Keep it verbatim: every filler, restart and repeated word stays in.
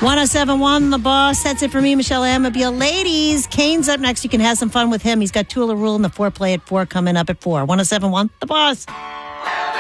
one oh seven point one, The Boss. That's it for me, Michelle Amabile. Ladies, Kane's up next. You can have some fun with him. He's got Tula Rule and the foreplay at four coming up at four. one oh seven point one, The Boss.